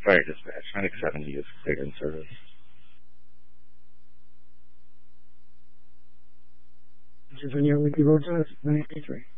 Fire dispatch, 970 is cleared in service. This is on your weekly road service, 983.